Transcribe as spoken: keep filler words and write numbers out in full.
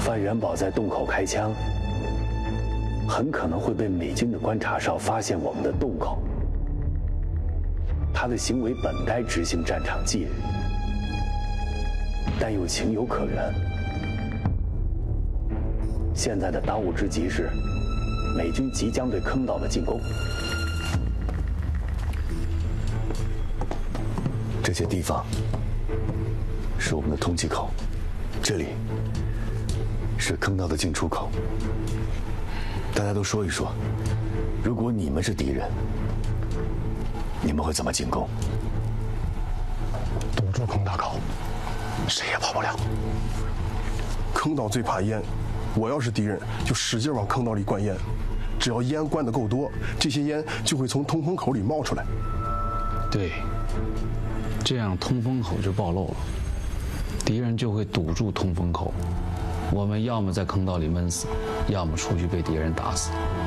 范元宝在洞口开枪，很可能会被美军的观察哨发现我们的洞口。他的行为本该执行战场纪律，但又情有可原。现在的当务之急是，美军即将对坑道的进攻。这些地方是我们的通气口，这里是坑道的进出口。大家都说一说，如果你们是敌人，你们会怎么进攻？ 堵住坑道口，谁也跑不了。 坑道最怕烟，我要是敌人，就使劲往坑道里灌烟。只要烟灌得够多，这些烟就会从通风口里冒出来。 对，这样通风口就暴露了，敌人就会堵住通风口，我们要么在坑道里闷死，要么出去被敌人打死。